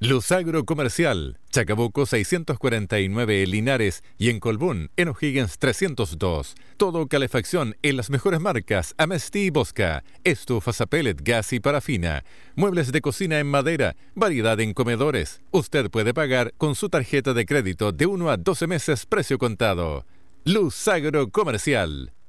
Luz Agrocomercial, Chacabuco 649 Linares y en Colbún, en O'Higgins 302. Todo calefacción en las mejores marcas, Amesti y Bosca, estufas a pellet, gas y parafina, muebles de cocina en madera, variedad en comedores. Usted puede pagar con su tarjeta de crédito de 1 a 12 meses precio contado. Luz Agrocomercial.